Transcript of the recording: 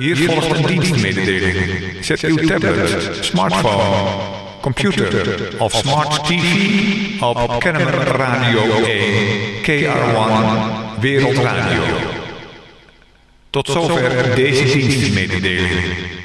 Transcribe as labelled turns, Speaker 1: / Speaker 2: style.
Speaker 1: Hier volgt een dienstmededeling. Zet uw tablet, smartphone, computer of smart TV op Kennemer Radio 1, KR1, Wereldradio. Tot zover deze dienstmededeling.